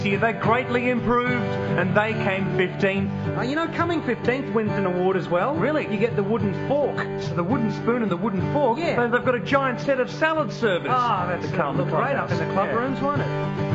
year. They greatly improved and they came 15th. You know, coming 15th wins an award as well. Really? You get the wooden fork. So the wooden spoon and the wooden fork, Yeah. they've got a giant set of salad servers. That's to come look great up in the club rooms, won't it?